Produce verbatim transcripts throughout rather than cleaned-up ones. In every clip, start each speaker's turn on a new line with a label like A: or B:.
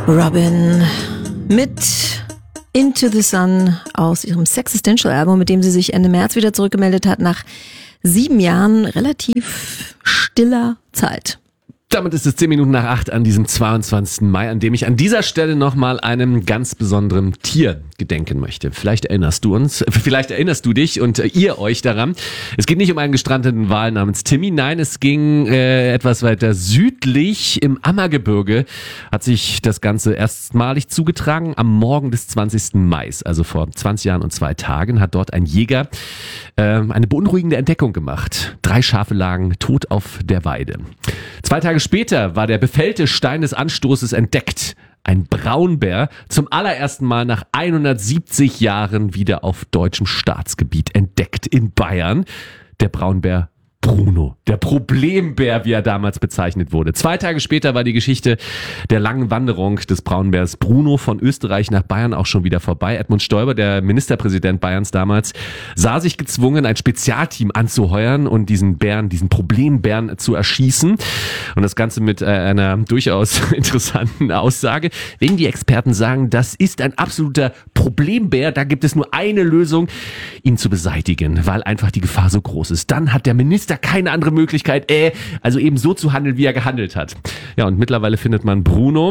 A: Robin mit Into the Sun aus ihrem Sexistential-Album, mit dem sie sich Ende März wieder zurückgemeldet hat, nach sieben Jahren relativ stiller Zeit.
B: Damit ist es zehn Minuten nach acht an diesem zweiundzwanzigsten Mai, an dem ich an dieser Stelle nochmal einem ganz besonderen Tier gedenken möchte. Vielleicht erinnerst du uns, vielleicht erinnerst du dich und ihr euch daran. Es geht nicht um einen gestrandeten Wal namens Timmy, nein, es ging äh, etwas weiter südlich im Ammergebirge, hat sich das Ganze erstmalig zugetragen am Morgen des zwanzigsten Mai, also vor zwanzig Jahren und zwei Tagen, hat dort ein Jäger äh, eine beunruhigende Entdeckung gemacht. Drei Schafe lagen tot auf der Weide. Zwei Tage später war der befällte Stein des Anstoßes entdeckt. Ein Braunbär, zum allerersten Mal nach hundertsiebzig Jahren wieder auf deutschem Staatsgebiet entdeckt in Bayern. Der Braunbär Bruno, der Problembär, wie er damals bezeichnet wurde. Zwei Tage später war die Geschichte der langen Wanderung des Braunbärs Bruno von Österreich nach Bayern auch schon wieder vorbei. Edmund Stoiber, der Ministerpräsident Bayerns damals, sah sich gezwungen, ein Spezialteam anzuheuern und diesen Bären, diesen Problembären zu erschießen. Und das Ganze mit äh, einer durchaus interessanten Aussage. Wenn die Experten sagen, das ist ein absoluter Problembär, da gibt es nur eine Lösung, ihn zu beseitigen, weil einfach die Gefahr so groß ist. Dann hat der Minister keine andere Möglichkeit, äh, also eben so zu handeln, wie er gehandelt hat. Ja, und mittlerweile findet man Bruno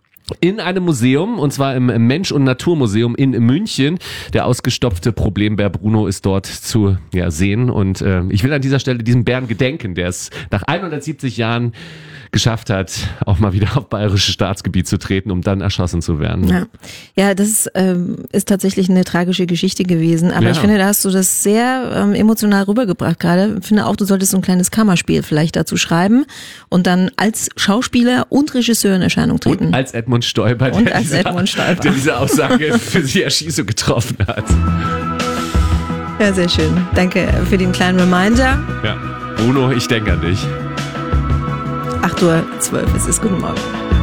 B: in einem Museum, und zwar im Mensch- und Naturmuseum in München. Der ausgestopfte Problembär Bruno ist dort zu ja, sehen. Und äh, ich will an dieser Stelle diesem Bären gedenken, der es nach hundertsiebzig Jahren geschafft hat, auch mal wieder auf bayerisches Staatsgebiet zu treten, um dann erschossen zu werden.
A: Ja, ja das ist, ähm, ist tatsächlich eine tragische Geschichte gewesen. Aber
B: ja.
A: ich finde, da hast du das sehr ähm, emotional rübergebracht gerade. Ich finde auch, du solltest so ein kleines Kammerspiel vielleicht dazu schreiben und dann als Schauspieler und Regisseur in Erscheinung treten.
B: Und als Edmund Stoiber,
A: und
B: der,
A: als
B: dieser,
A: Edmund Stoiber.
B: der diese Aussage für die Erschießung getroffen hat.
A: Ja, sehr schön. Danke für den kleinen Reminder.
B: Ja, Bruno, ich denke an dich.
A: acht Uhr zwölf, es ist guten Morgen.